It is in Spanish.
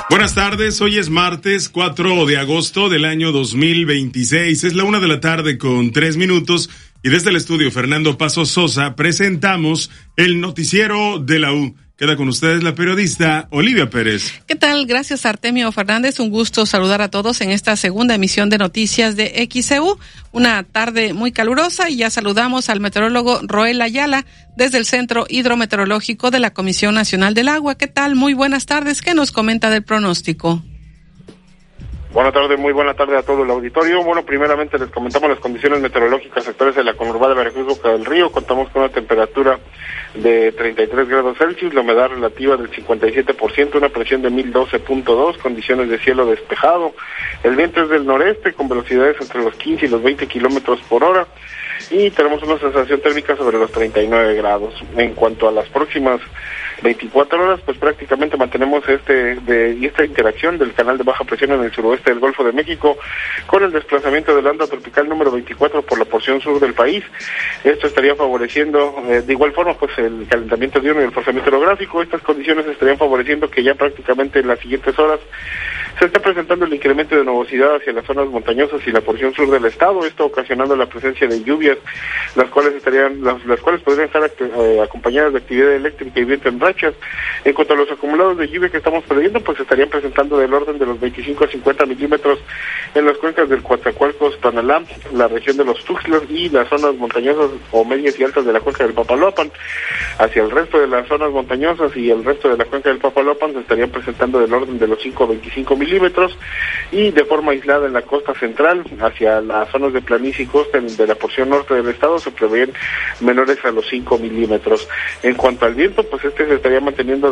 Buenas tardes, hoy es martes 4 de agosto del año 2026, es la 1:03 p.m. y desde el estudio Fernando Paso Sosa presentamos el noticiero de la U. Queda con ustedes la periodista Olivia Pérez. ¿Qué tal? Gracias, Artemio Fernández. Un gusto saludar a todos en esta segunda emisión de noticias de XCU. Una tarde muy calurosa y ya saludamos al meteorólogo Roel Ayala desde el Centro Hidrometeorológico de la Comisión Nacional del Agua. ¿Qué tal? Muy buenas tardes. ¿Qué nos comenta del pronóstico? Buenas tardes, muy buena tarde a todo el auditorio. Bueno, primeramente les comentamos las condiciones meteorológicas sectores de la conurbada de Veracruz, Boca del Río. Contamos con una temperatura de 33 grados Celsius, la humedad relativa del 57%, una presión de 1012.2, condiciones de cielo despejado. El viento es del noreste con velocidades entre los 15 y los 20 kilómetros por hora. Y tenemos una sensación térmica sobre los 39 grados. En cuanto a las próximas 24 horas, pues prácticamente mantenemos esta interacción del canal de baja presión en el suroeste del Golfo de México con el desplazamiento de la onda tropical número 24 por la porción sur del país. Esto estaría favoreciendo, de igual forma, pues el calentamiento diurno y el forzamiento orográfico. Estas condiciones estarían favoreciendo que ya prácticamente en las siguientes horas se está presentando el incremento de nubosidad hacia las zonas montañosas y la porción sur del estado, esto ocasionando la presencia de lluvias, las cuales podrían estar acompañadas de actividad eléctrica y viento en rachas. En cuanto a los acumulados de lluvia que estamos previendo, pues estarían presentando del orden de los 25 a 50 milímetros en las cuencas del Coatzacoalcos, Tonalá, la región de los Tuxtlas y las zonas montañosas o medias y altas de la cuenca del Papaloapan. Hacia el resto de las zonas montañosas y el resto de la cuenca del Papaloapan se estarían presentando del orden de los 5 a 25 milímetros y de forma aislada en la costa central, hacia las zonas de planicie y costa de la porción norte del estado se prevén menores a los 5 milímetros. En cuanto al viento, pues se estaría manteniendo